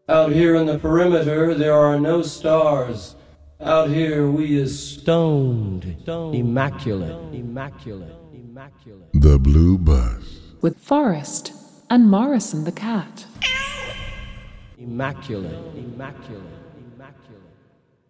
Out here in the perimeter, there are no stars. Out here, we is stoned, immaculate. The Blue Bus. With Forrest and Morrison the cat. Immaculate.